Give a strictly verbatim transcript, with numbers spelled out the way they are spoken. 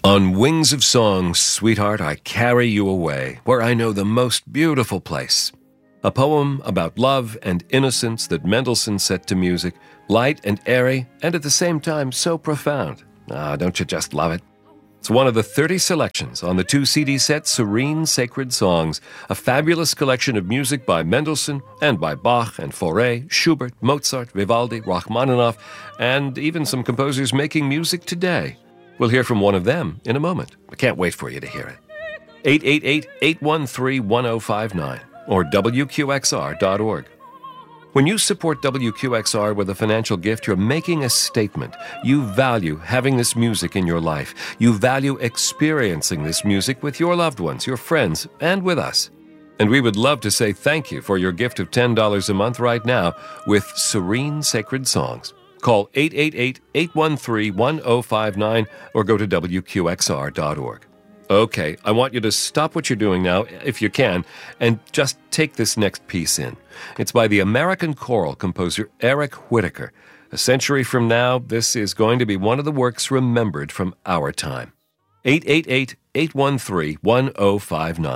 On wings of song, sweetheart, I carry you away, where I know the most beautiful place. A poem about love and innocence that Mendelssohn set to music, light and airy, and at the same time so profound. Ah, don't you just love it? It's one of the thirty selections on the two C D set Serene Sacred Songs, a fabulous collection of music by Mendelssohn and by Bach and Fauré, Schubert, Mozart, Vivaldi, Rachmaninoff, and even some composers making music today. We'll hear from one of them in a moment. I can't wait for you to hear it. eight eight eight, eight one three, one oh five nine or W Q X R dot org. When you support W Q X R with a financial gift, you're making a statement. You value having this music in your life. You value experiencing this music with your loved ones, your friends, and with us. And we would love to say thank you for your gift of ten dollars a month right now with Serene Sacred Songs. Call eight eight eight, eight one three, one oh five nine or go to W Q X R dot org. Okay, I want you to stop what you're doing now, if you can, and just take this next piece in. It's by the American choral composer Eric Whitacre. A century from now, this is going to be one of the works remembered from our time. eight eight eight, eight one three, one oh five nine.